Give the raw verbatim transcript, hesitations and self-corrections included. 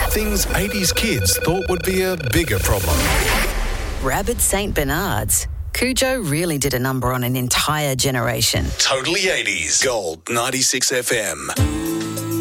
Things eighties kids thought would be a bigger problem. Rabid Saint Bernards. Cujo really did a number on an entire generation. Totally eighties. Gold ninety-six F M.